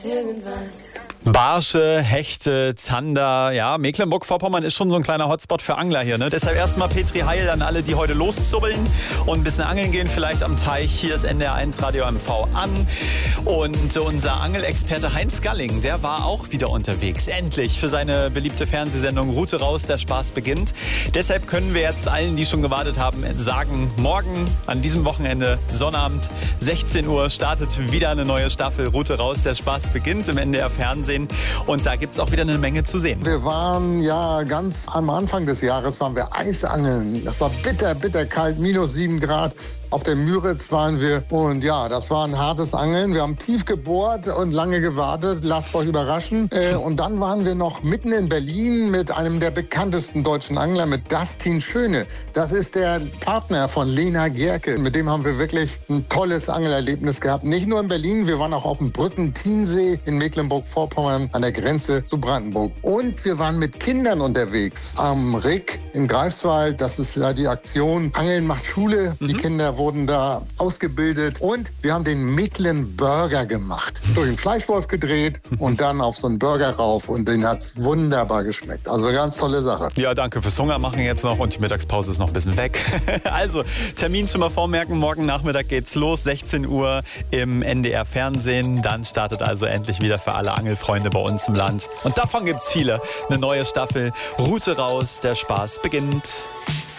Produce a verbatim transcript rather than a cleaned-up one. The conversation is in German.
Irgendwas. Barsche, Hechte, Zander, ja, Mecklenburg-Vorpommern ist schon so ein kleiner Hotspot für Angler hier, ne? Deshalb erstmal Petri Heil an alle, die heute loszubbeln und ein bisschen angeln gehen, vielleicht am Teich. Hier ist N D R eins Radio M V an. Und unser Angelexperte Heinz Galling, der war auch wieder unterwegs. Endlich für seine beliebte Fernsehsendung Route raus, der Spaß beginnt. Deshalb können wir jetzt allen, die schon gewartet haben, sagen, morgen an diesem Wochenende, Sonnabend, sechzehn Uhr, startet wieder eine neue Staffel Route raus, der Spaß beginnt im N D R Fernsehen. Und da gibt es auch wieder eine Menge zu sehen. Wir waren ja ganz am Anfang des Jahres waren wir Eisangeln. Das war bitter, bitter kalt, minus sieben Grad. Auf der Müritz waren wir und ja, das war ein hartes Angeln. Wir haben tief gebohrt und lange gewartet. Lasst euch überraschen. Äh, und dann waren wir noch mitten in Berlin mit einem der bekanntesten deutschen Angler, mit Dustin Schöne. Das ist der Partner von Lena Gerke. Mit dem haben wir wirklich ein tolles Angelerlebnis gehabt. Nicht nur in Berlin, wir waren auch auf dem Brücken-Tiensee in Mecklenburg-Vorpommern an der Grenze zu Brandenburg. Und wir waren mit Kindern unterwegs am Rick in Greifswald. Das ist ja die Aktion Angeln macht Schule. Mhm. Die Kinder wurden da ausgebildet und wir haben den Mecklen-Burger gemacht. Durch einen Fleischwolf gedreht und dann auf so einen Burger rauf und den hat's wunderbar geschmeckt. Also eine ganz tolle Sache. Ja, danke fürs Hungermachen jetzt noch und die Mittagspause ist noch ein bisschen weg. Also, Termin schon mal vormerken, morgen Nachmittag geht's los, sechzehn Uhr im N D R Fernsehen. Dann startet also endlich wieder für alle Angelfreunde bei uns im Land. Und davon gibt's viele. Eine neue Staffel, Route raus, der Spaß beginnt.